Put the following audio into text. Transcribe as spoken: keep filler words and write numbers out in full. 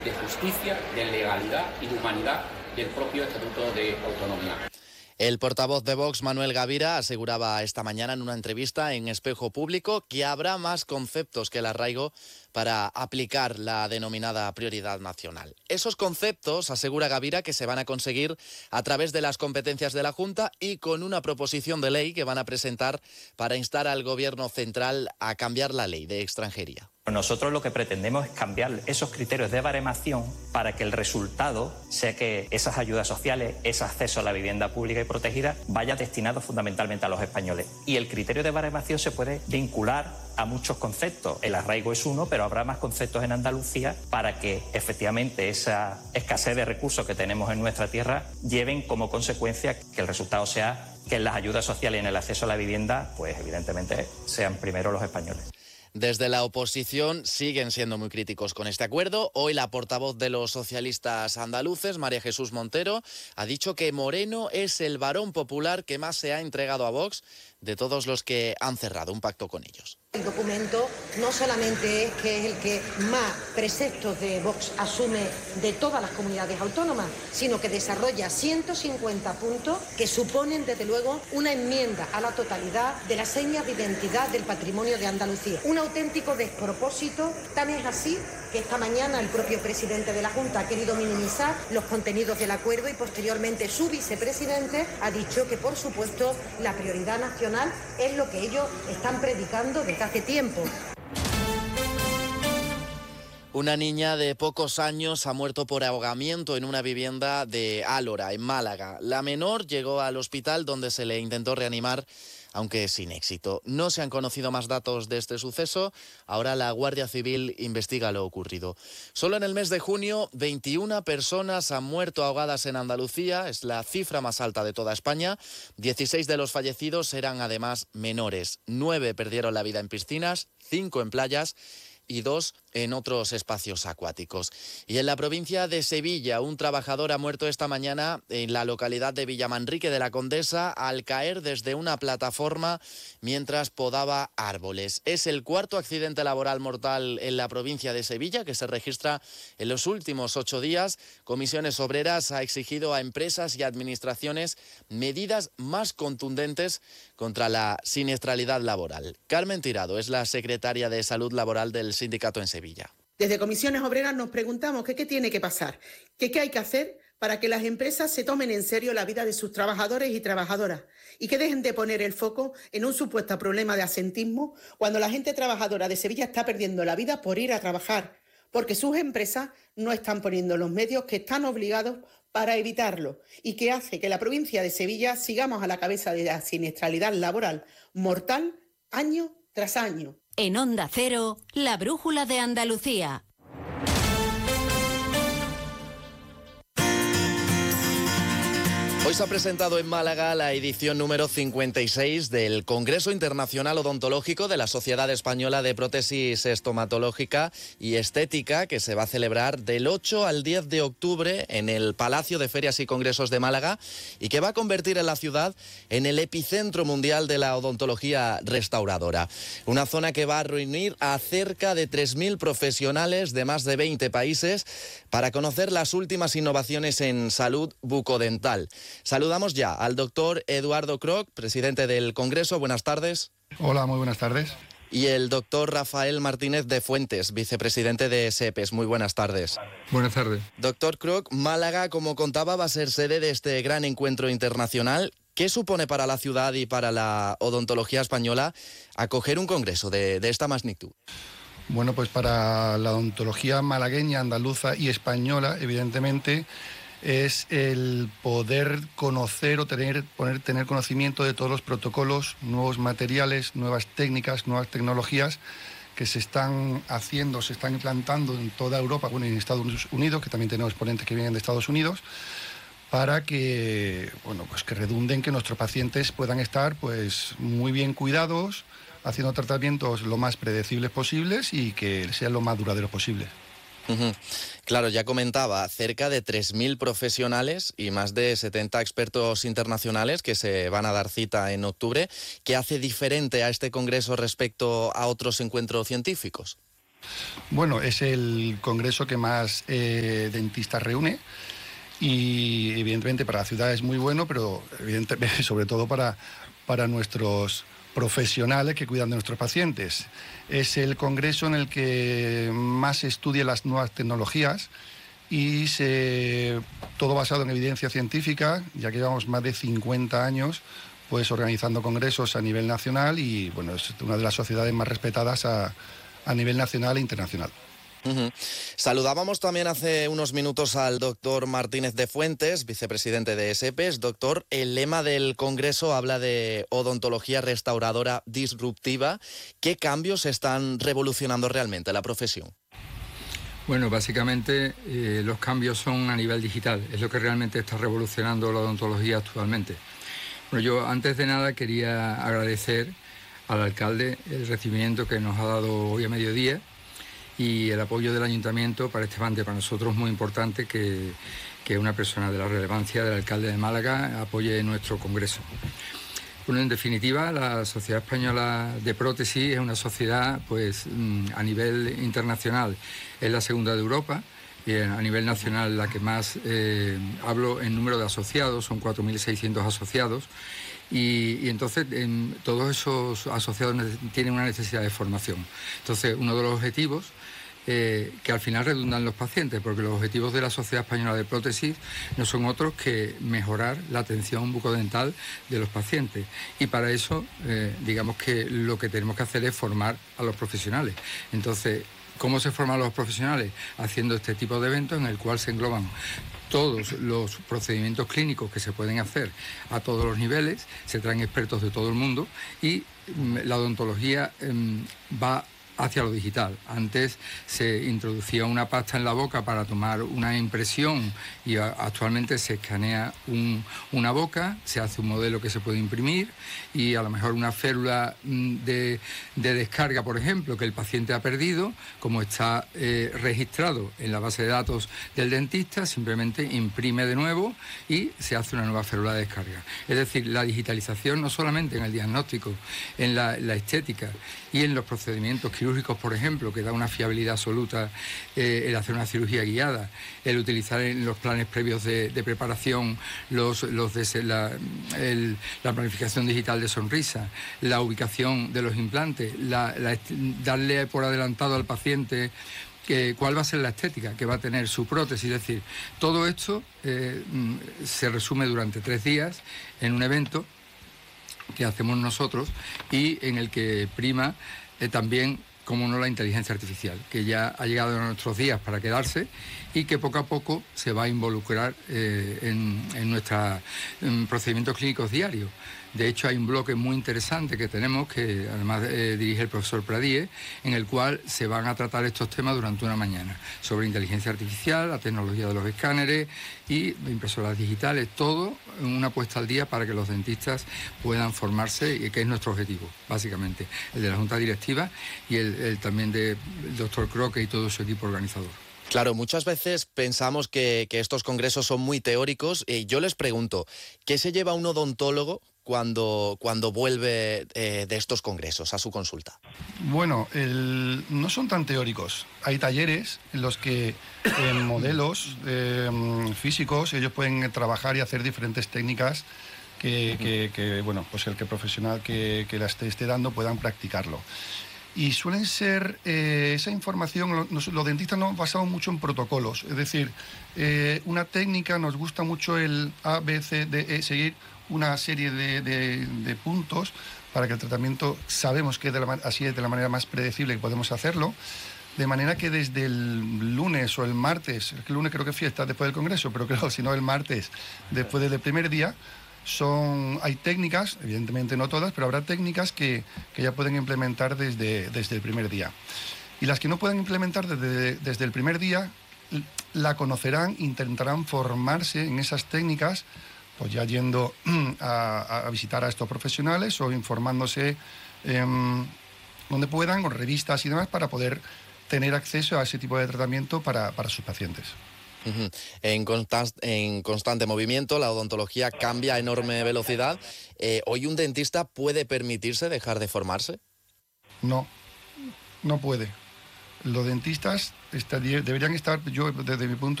de justicia, de legalidad y de humanidad del propio Estatuto de Autonomía. El portavoz de Vox, Manuel Gavira, aseguraba esta mañana en una entrevista en Espejo Público que habrá más conceptos que el arraigo para aplicar la denominada prioridad nacional. Esos conceptos, asegura Gavira, que se van a conseguir a través de las competencias de la Junta y con una proposición de ley que van a presentar para instar al Gobierno central a cambiar la ley de extranjería. Nosotros lo que pretendemos es cambiar esos criterios de baremación para que el resultado sea que esas ayudas sociales, ese acceso a la vivienda pública y protegida, vaya destinado fundamentalmente a los españoles. Y el criterio de baremación se puede vincular a muchos conceptos. El arraigo es uno, pero habrá más conceptos en Andalucía para que efectivamente esa escasez de recursos que tenemos en nuestra tierra lleven como consecuencia que el resultado sea que en las ayudas sociales y en el acceso a la vivienda, pues evidentemente sean primero los españoles. Desde la oposición siguen siendo muy críticos con este acuerdo. Hoy la portavoz de los socialistas andaluces, María Jesús Montero, ha dicho que Moreno es el varón popular que más se ha entregado a Vox de todos los que han cerrado un pacto con ellos. El documento no solamente es que es el que más preceptos de Vox asume de todas las comunidades autónomas, sino que desarrolla ciento cincuenta puntos que suponen, desde luego, una enmienda a la totalidad de las señas de identidad del patrimonio de Andalucía. Un auténtico despropósito, tan es así que esta mañana el propio presidente de la Junta ha querido minimizar los contenidos del acuerdo y posteriormente su vicepresidente ha dicho que, por supuesto, la prioridad nacional es lo que ellos están predicando desde hace tiempo. Una niña de pocos años ha muerto por ahogamiento en una vivienda de Álora, en Málaga. La menor llegó al hospital donde se le intentó reanimar, aunque sin éxito. No se han conocido más datos de este suceso. Ahora la Guardia Civil investiga lo ocurrido. Solo en el mes de junio, veintiuna personas han muerto ahogadas en Andalucía. Es la cifra más alta de toda España. dieciséis de los fallecidos eran además menores. nueve perdieron la vida en piscinas, cinco en playas y dos en otros espacios acuáticos. Y en la provincia de Sevilla, un trabajador ha muerto esta mañana en la localidad de Villamanrique de la Condesa al caer desde una plataforma mientras podaba árboles. Es el cuarto accidente laboral mortal en la provincia de Sevilla que se registra en los últimos ocho días. Comisiones Obreras ha exigido a empresas y administraciones medidas más contundentes contra la siniestralidad laboral. Carmen Tirado es la secretaria de Salud Laboral del sindicato en Sevilla. Desde Comisiones Obreras nos preguntamos que qué tiene que pasar, que qué hay que hacer para que las empresas se tomen en serio la vida de sus trabajadores y trabajadoras y que dejen de poner el foco en un supuesto problema de absentismo cuando la gente trabajadora de Sevilla está perdiendo la vida por ir a trabajar, porque sus empresas no están poniendo los medios que están obligados para evitarlo y que hace que la provincia de Sevilla sigamos a la cabeza de la siniestralidad laboral mortal año tras año. En Onda Cero, la brújula de Andalucía. Hoy se ha presentado en Málaga la edición número cincuenta y seis del Congreso Internacional Odontológico de la Sociedad Española de Prótesis Estomatológica y Estética, que se va a celebrar del ocho al diez de octubre en el Palacio de Ferias y Congresos de Málaga y que va a convertir a la ciudad en el epicentro mundial de la odontología restauradora. Una zona que va a reunir a cerca de tres mil profesionales de más de veinte países para conocer las últimas innovaciones en salud bucodental. Saludamos ya al doctor Eduardo Kroc, presidente del Congreso. Buenas tardes. Hola, muy buenas tardes. Y el doctor Rafael Martínez de Fuentes, vicepresidente de SEPES. Muy buenas tardes. Buenas tardes. Doctor Kroc, Málaga, como contaba, va a ser sede de este gran encuentro internacional. ¿Qué supone para la ciudad y para la odontología española acoger un congreso de, de esta magnitud? Bueno, pues para la odontología malagueña, andaluza y española, evidentemente, es el poder conocer o tener, poner, tener conocimiento de todos los protocolos, nuevos materiales, nuevas técnicas, nuevas tecnologías que se están haciendo, se están implantando en toda Europa, bueno, y en Estados Unidos, que también tenemos ponentes que vienen de Estados Unidos, para que, bueno, pues que redunden que nuestros pacientes puedan estar pues muy bien cuidados, haciendo tratamientos lo más predecibles posibles y que sean lo más duraderos posibles. Uh-huh. Claro, ya comentaba, cerca de tres mil profesionales y más de setenta expertos internacionales que se van a dar cita en octubre. ¿Qué hace diferente a este congreso respecto a otros encuentros científicos? Bueno, es el congreso que más eh, dentistas reúne y evidentemente para la ciudad es muy bueno, pero evidentemente sobre todo para, para nuestros profesionales que cuidan de nuestros pacientes. Es el congreso en el que más se estudian las nuevas tecnologías y se, todo basado en evidencia científica, ya que llevamos más de cincuenta años pues organizando congresos a nivel nacional y bueno, es una de las sociedades más respetadas a, a nivel nacional e internacional. Uh-huh. Saludábamos también hace unos minutos al doctor Martínez de Fuentes, vicepresidente de ESEPES. Doctor, el lema del Congreso habla de odontología restauradora disruptiva. ¿Qué cambios están revolucionando realmente la profesión? Bueno, básicamente eh, los cambios son a nivel digital, es lo que realmente está revolucionando la odontología actualmente. Bueno, yo antes de nada quería agradecer al alcalde el recibimiento que nos ha dado hoy a mediodía y el apoyo del ayuntamiento para este evento. Para nosotros es muy importante que, que una persona de la relevancia del alcalde de Málaga apoye nuestro congreso. Bueno, en definitiva, la Sociedad Española de Prótesis es una sociedad, pues, a nivel internacional, es la segunda de Europa. Y a nivel nacional la que más, eh, hablo en número de asociados, son cuatro mil seiscientos asociados. Y, y entonces en, todos esos asociados tienen una necesidad de formación. Entonces, uno de los objetivos eh, que al final redundan en los pacientes, porque los objetivos de la Sociedad Española de Prótesis no son otros que mejorar la atención bucodental de los pacientes. Y para eso, eh, digamos que lo que tenemos que hacer es formar a los profesionales. Entonces, ¿cómo se forman los profesionales? Haciendo este tipo de eventos en el cual se engloban todos los procedimientos clínicos que se pueden hacer a todos los niveles, se traen expertos de todo el mundo y la odontología eh, va hacia lo digital. Antes se introducía una pasta en la boca para tomar una impresión y a, actualmente se escanea un, una boca, se hace un modelo que se puede imprimir y a lo mejor una férula de, de descarga, por ejemplo, que el paciente ha perdido, como está eh, registrado en la base de datos del dentista, simplemente imprime de nuevo y se hace una nueva férula de descarga. Es decir, la digitalización no solamente en el diagnóstico, en la, la estética y en los procedimientos quirúrgicos, por ejemplo, que da una fiabilidad absoluta eh, el hacer una cirugía guiada, el utilizar en los planes previos de, de preparación los, los de, la, el, la planificación digital de sonrisa, la ubicación de los implantes, la, la, darle por adelantado al paciente que, cuál va a ser la estética que va a tener su prótesis. Es decir, todo esto eh, se resume durante tres días en un evento que hacemos nosotros y en el que prima eh, también, como no, la inteligencia artificial, que ya ha llegado a nuestros días para quedarse y que poco a poco se va a involucrar eh, en, en nuestros procedimientos clínicos diarios. De hecho, hay un bloque muy interesante que tenemos, que además eh, dirige el profesor Pradie, en el cual se van a tratar estos temas durante una mañana, sobre inteligencia artificial, la tecnología de los escáneres y impresoras digitales, todo en una puesta al día para que los dentistas puedan formarse, y que es nuestro objetivo, básicamente, el de la Junta Directiva y el, el también del doctor Croque y todo su equipo organizador. Claro, muchas veces pensamos que, que estos congresos son muy teóricos y yo les pregunto, ¿qué se lleva un odontólogo cuando, cuando vuelve eh, de estos congresos a su consulta? Bueno, el, no son tan teóricos. Hay talleres en los que en modelos eh, físicos ellos pueden trabajar y hacer diferentes técnicas que, que, que bueno, pues el que profesional que, que las esté, esté dando puedan practicarlo. Y suelen ser, eh, esa información, los, los dentistas nos basamos mucho en protocolos, es decir, eh, una técnica, nos gusta mucho el A, B, C, D, E, seguir una serie de, de, de puntos para que el tratamiento, sabemos que de la, así es de la manera más predecible que podemos hacerlo, de manera que desde el lunes o el martes, el lunes creo que fiesta después del congreso, pero creo si no el martes, después del primer día, Son, hay técnicas, evidentemente no todas, pero habrá técnicas que, que ya pueden implementar desde, desde el primer día. Y las que no pueden implementar desde, desde el primer día, la conocerán, intentarán formarse en esas técnicas, pues ya yendo a, a visitar a estos profesionales o informándose eh, donde puedan, con revistas y demás, para poder tener acceso a ese tipo de tratamiento para, para sus pacientes. Uh-huh. En, constant, en constante movimiento, la odontología cambia a enorme velocidad. Eh, ¿Hoy un dentista puede permitirse dejar de formarse? No, no puede. Los dentistas estaría- deberían estar, yo desde mi punto